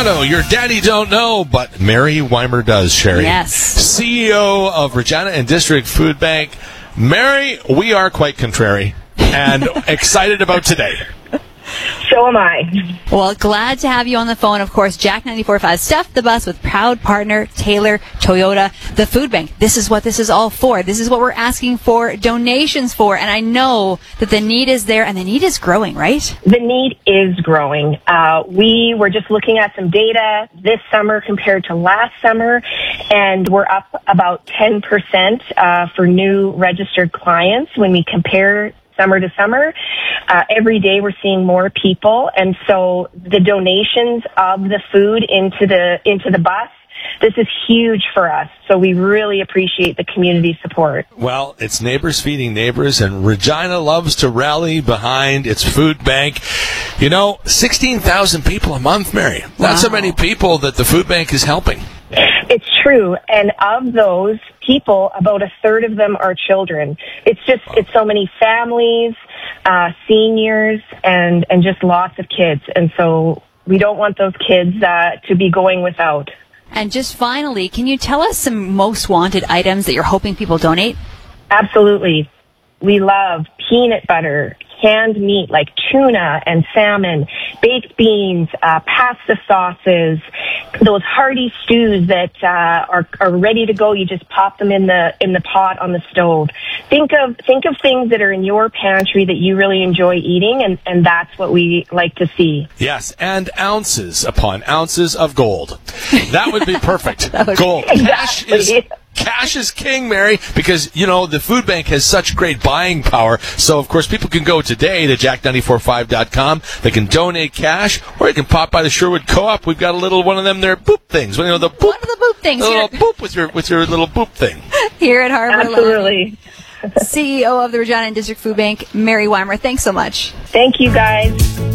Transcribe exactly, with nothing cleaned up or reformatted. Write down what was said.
Toronto, your daddy don't know, but Mary Weimer does, Sherry. Yes. C E O of Regina and District Food Bank. Mary, we are quite contrary and excited about today. So am I. Well, glad to have you on the phone. Of course, Jack ninety-four point five Stuff the Bus with proud partner Taylor Toyota, the food bank. This is what this is all for. This is what we're asking for donations for. And I know that the need is there, and the need is growing, right? The need is growing. Uh, we were just looking at some data this summer compared to last summer, and we're up about ten percent uh, for new registered clients when we compare summer to summer. Uh, every day we're seeing more people, and so the donations of the food into the into the bus, this is huge for us. So we really appreciate the community support. Well, it's neighbors feeding neighbors, and Regina loves to rally behind its food bank. You know, sixteen thousand people a month, Mary. That's Wow. how many people that the food bank is helping. It's true, and of those people, about a third of them are children. It's just, it's so many families, uh, seniors, and, and just lots of kids. And so we don't want those kids uh, to be going without. And just finally, can you tell us some most wanted items that you're hoping people donate? Absolutely. We love peanut butter, canned meat like tuna and salmon, baked beans, uh, pasta sauces, those hearty stews that uh, are, are ready to go. You just pop them in the in the pot on the stove. Think of think of things that are in your pantry that you really enjoy eating, and, and that's what we like to see. Yes, and ounces upon ounces of gold. That would be perfect. That would Gold. be- Cash is cash is king, Mary, because, you know, the food bank has such great buying power. So, of course, people can go today to jack nine four five dot com. They can donate cash, or you can pop by the Sherwood Co-op. We've got a little one of them there boop things. You know, the boop, One of the boop things the little here, boop with your with your little boop thing. here at Harbor Absolutely. C E O of the Regina and District Food Bank, Mary Weimer. Thanks so much. Thank you, guys.